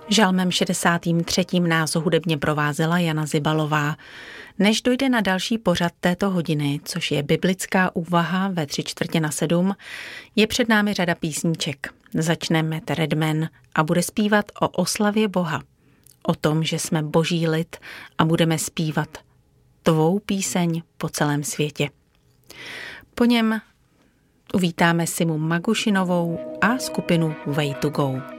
Žalmem 63. nás hudebně provázela Jana Zibalová. Než dojde na další pořad této hodiny, což je biblická úvaha ve 6:45, je před námi řada písníček. Začne Matt Redman a bude zpívat o oslavě Boha. O tom, že jsme boží lid a budeme zpívat tvou píseň po celém světě. Po něm uvítáme Simu Magušinovou a skupinu Way to Go.